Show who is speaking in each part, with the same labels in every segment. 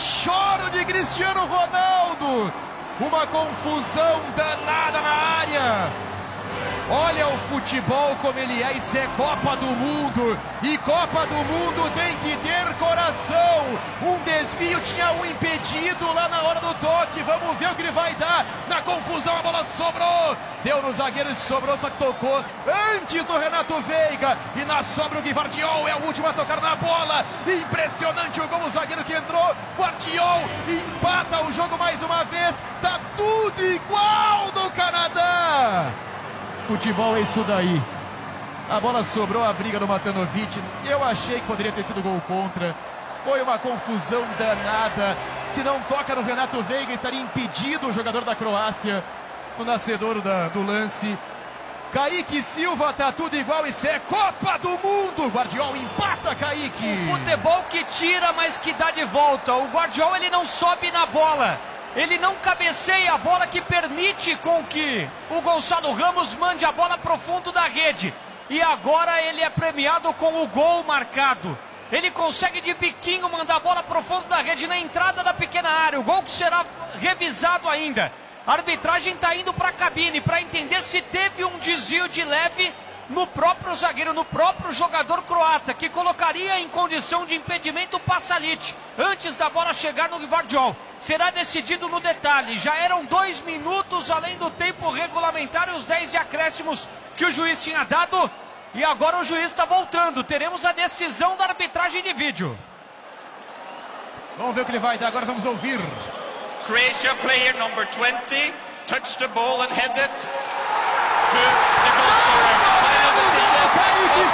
Speaker 1: choro de Cristiano Ronaldo. Uma confusão danada na área. Olha o futebol como ele é, isso é Copa do Mundo. E Copa do Mundo tem que ter coração. Um desvio, tinha um impedido lá na hora do toque. Vamos ver o que ele vai dar. Na confusão a bola sobrou. Deu no zagueiro e sobrou, só que tocou antes do Renato Veiga. E na sobra o Gvardiol é o último a tocar na bola. Impressionante o gol, o zagueiro que entrou. Gvardiol empata o jogo mais uma vez. Tá tudo igual do Canadá. Futebol é isso daí. A bola sobrou, a briga do Matanovic. Eu achei que poderia ter sido gol contra. Foi uma confusão danada. Se não toca no Renato Veiga, estaria impedido o jogador da Croácia. O nascedor do lance. Kaique Silva, tá tudo igual. Isso é Copa do Mundo. Gvardiol empata, Kaique.
Speaker 2: Um futebol que tira, mas que dá de volta. O Gvardiol, ele não sobe na bola. Ele não cabeceia a bola, que permite com que o Gonçalo Ramos mande a bola para o fundo da rede. E agora ele é premiado com o gol marcado. Ele consegue de biquinho mandar a bola para o fundo da rede na entrada da pequena área. O gol que será revisado ainda. A arbitragem está indo para a cabine para entender se teve um desvio de leve no próprio zagueiro, no próprio jogador croata, que colocaria em condição de impedimento o Pasalic antes da bola chegar no Gvardiol. Será decidido no detalhe. Já eram 2 minutos além do tempo regulamentar e os 10 de acréscimos que o juiz tinha dado. E agora o juiz está voltando. Teremos a decisão da arbitragem de vídeo.
Speaker 1: Vamos ver o que ele vai dar. Agora vamos ouvir.
Speaker 3: Croatia player number 20 touched the ball and headed to the goal scorer.
Speaker 1: Kaique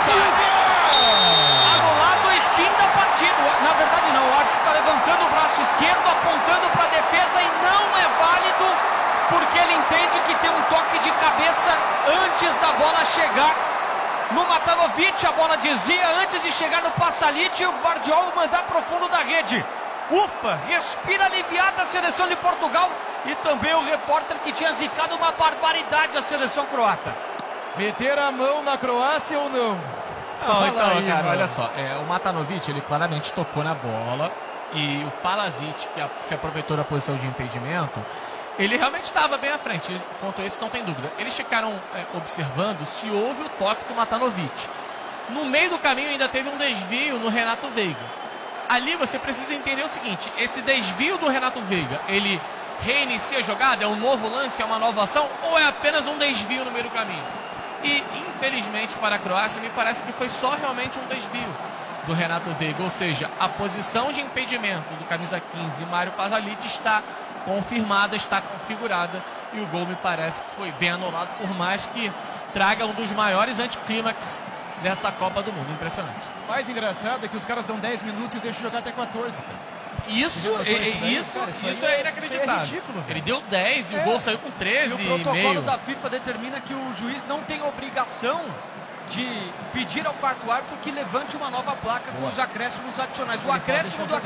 Speaker 1: Silva!
Speaker 2: Anulado e fim da partida. Na verdade não, o árbitro está levantando o braço esquerdo, apontando para a defesa e não é válido, porque ele entende que tem um toque de cabeça antes da bola chegar no Matanovic. A bola desvia antes de chegar no Pasalic e o Gvardiol mandar para o fundo da rede. Ufa, respira aliviada a seleção de Portugal e também o repórter que tinha zicado uma barbaridade a seleção croata.
Speaker 1: Meter a mão na Croácia ou não?
Speaker 4: Não, então, aí, cara, olha só. O Matanovic, ele claramente tocou na bola. E o Palasic, que se aproveitou da posição de impedimento, ele realmente estava bem à frente. Quanto a isso, não tem dúvida. Eles ficaram observando se houve o toque do Matanovic. No meio do caminho ainda teve um desvio no Renato Veiga. Ali você precisa entender o seguinte: esse desvio do Renato Veiga, ele reinicia a jogada? É um novo lance, é uma nova ação? Ou é apenas um desvio no meio do caminho? E, infelizmente, para a Croácia, me parece que foi só realmente um desvio do Renato Veiga. Ou seja, a posição de impedimento do camisa 15, Mário Pasalic, está confirmada, está configurada. E o gol me parece que foi bem anulado, por mais que traga um dos maiores anticlímax dessa Copa do Mundo. Impressionante.
Speaker 1: O mais engraçado é que os caras dão 10 minutos e deixam jogar até 14, cara.
Speaker 4: Isso é inacreditável.
Speaker 1: É ridículo,
Speaker 4: ele deu 10 e o gol saiu com 13
Speaker 2: e o protocolo da FIFA determina que o juiz não tem obrigação de pedir ao quarto árbitro que levante uma nova placa com os acréscimos adicionais. O acréscimo do